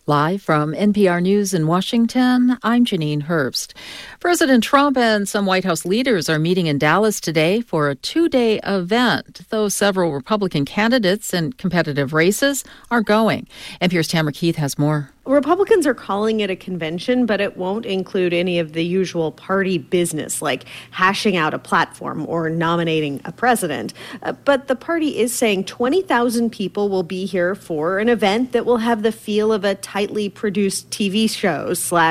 Live from NPR News in Washington, I'm Janine Herbst. President Trump and some White House leaders are meeting in Dallas today for a two-day event, though several Republican candidates in competitive races are going. NPR's Tamara Keith has more. Republicans are calling it a convention, but it won't include any of the usual party business like hashing out a platform or nominating a president. But the party is saying 20,000 people will be here for an event that will have the feel of a tightly produced TV show /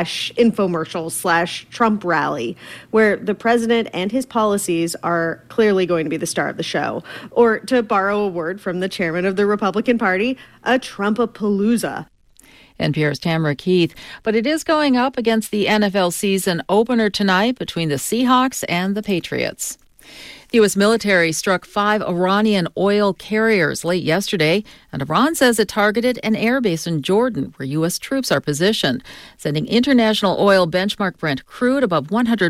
infomercial / Trump rally, where the president and his policies are clearly going to be the star of the show. Or to borrow a word from the chairman of the Republican Party, a Trumpapalooza. NPR's Tamara Keith. But it is going up against the NFL season opener tonight between the Seahawks and the Patriots. The U.S. military struck 5 Iranian oil carriers late yesterday, and Iran says it targeted an airbase in Jordan where U.S. troops are positioned, sending international oil benchmark Brent crude above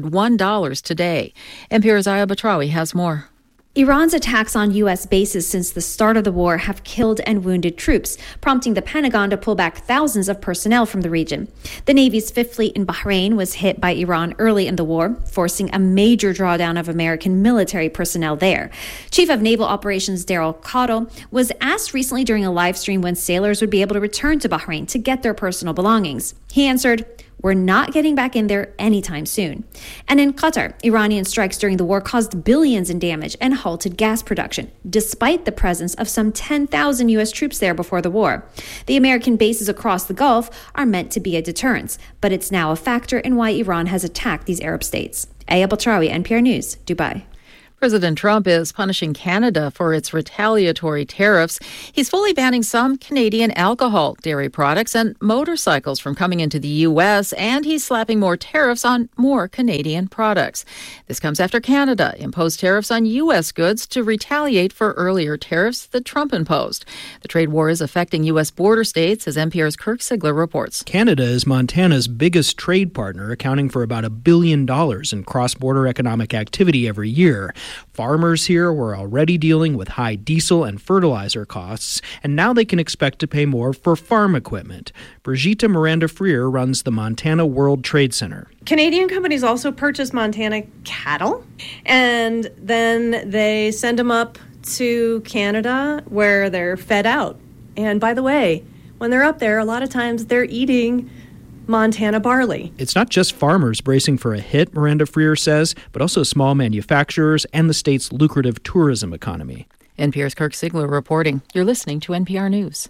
$101 today. NPR's Aya Batrawi has more. Iran's attacks on U.S. bases since the start of the war have killed and wounded troops, prompting the Pentagon to pull back thousands of personnel from the region. The Navy's Fifth Fleet in Bahrain was hit by Iran early in the war, forcing a major drawdown of American military personnel there. Chief of Naval Operations Daryl Cottle was asked recently during a live stream when sailors would be able to return to Bahrain to get their personal belongings. He answered, "We're not getting back in there anytime soon." And in Qatar, Iranian strikes during the war caused billions in damage and halted gas production, despite the presence of some 10,000 U.S. troops there before the war. The American bases across the Gulf are meant to be a deterrence, but it's now a factor in why Iran has attacked these Arab states. Aya Batrawi, NPR News, Dubai. President Trump is punishing Canada for its retaliatory tariffs. He's fully banning some Canadian alcohol, dairy products, and motorcycles from coming into the U.S., and he's slapping more tariffs on more Canadian products. This comes after Canada imposed tariffs on U.S. goods to retaliate for earlier tariffs that Trump imposed. The trade war is affecting U.S. border states, as NPR's Kirk Sigler reports. Canada is Montana's biggest trade partner, accounting for about $1 billion in cross-border economic activity every year. Farmers here were already dealing with high diesel and fertilizer costs, and now they can expect to pay more for farm equipment. Brigitte Miranda-Freer runs the Montana World Trade Center. Canadian companies also purchase Montana cattle, and then they send them up to Canada where they're fed out. And by the way, when they're up there, a lot of times they're eating Montana barley. It's not just farmers bracing for a hit, Miranda-Freer says, but also small manufacturers and the state's lucrative tourism economy. NPR's Kirk Sigler reporting. You're listening to NPR News.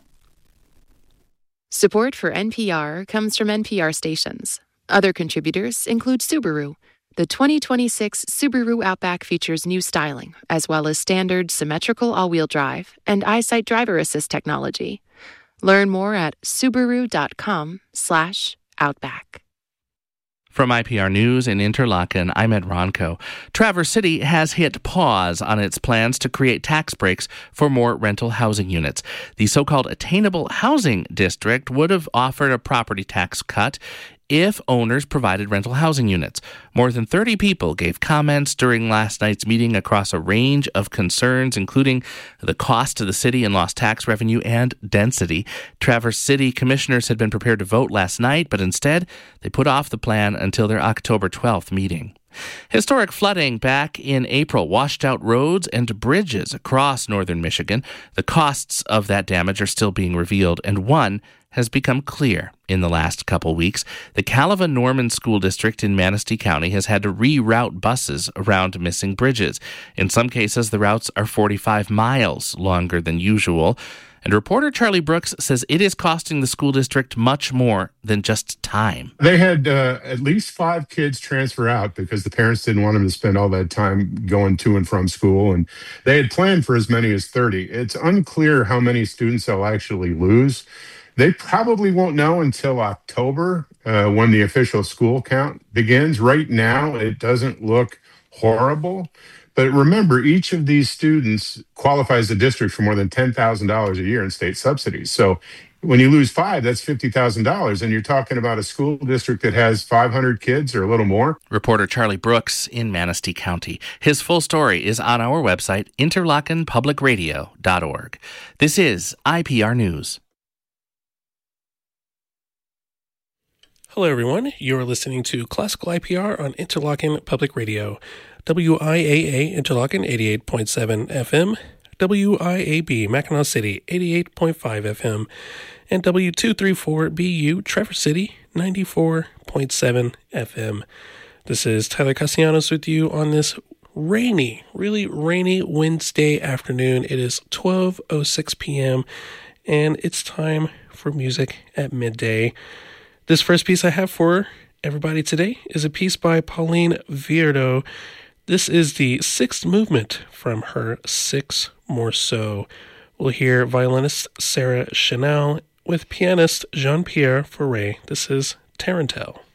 Support for NPR comes from NPR stations. Other contributors include Subaru. The 2026 Subaru Outback features new styling, as well as standard symmetrical all-wheel drive and EyeSight driver assist technology. Learn more at subaru.com/Outback. From IPR News in Interlaken, I'm Ed Ronco. Traverse City has hit pause on its plans to create tax breaks for more rental housing units. The so-called Attainable Housing District would have offered a property tax cut if owners provided rental housing units. More than 30 people gave comments during last night's meeting across a range of concerns, including the cost to the city and lost tax revenue and density. Traverse City commissioners had been prepared to vote last night, but instead they put off the plan until their October 12th meeting. Historic flooding back in April washed out roads and bridges across northern Michigan. The costs of that damage are still being revealed, and one has become clear in the last couple weeks. The Calava-Norman School District in Manistee County has had to reroute buses around missing bridges. In some cases, the routes are 45 miles longer than usual. And reporter Charlie Brooks says it is costing the school district much more than just time. They had at least 5 kids transfer out because the parents didn't want them to spend all that time going to and from school. And they had planned for as many as 30. It's unclear how many students they'll actually lose. They probably won't know until October when the official school count begins. Right now, it doesn't look horrible. But remember, each of these students qualifies the district for more than $10,000 a year in state subsidies. So when you lose 5, that's $50,000. And you're talking about a school district that has 500 kids or a little more. Reporter Charlie Brooks in Manistee County. His full story is on our website, interlakenpublicradio.org. This is IPR News. Hello, everyone. You're listening to Classical IPR on Interlochen Public Radio, WIAA Interlochen 88.7 FM, WIAB Mackinac City 88.5 FM, and W234BU Traverse City 94.7 FM. This is Tyler Castellanos with you on this really rainy Wednesday afternoon. It is 12:06 p.m., and it's time for music at midday. This first piece I have for everybody today is a piece by Pauline Viardot. This is the sixth movement from her Six Morceaux. We'll hear violinist Sarah Chanel with pianist Jean-Pierre Fauré. This is Tarantelle.